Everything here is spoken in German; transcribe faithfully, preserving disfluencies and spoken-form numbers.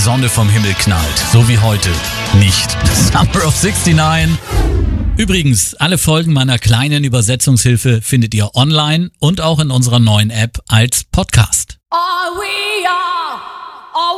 Sonne vom Himmel knallt, so wie heute. Nicht Summer of sixty-nine. Übrigens, alle Folgen meiner kleinen Übersetzungshilfe findet ihr online und auch in unserer neuen App als Podcast. Are we all